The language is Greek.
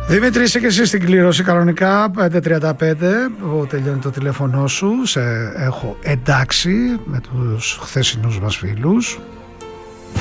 Δημήτρη, είσαι και εσύ στην κλήρωση κανονικά 535 που τελειώνει το τηλέφωνο σου. Σε έχω εντάξει με τους χθεσινούς μας φίλους.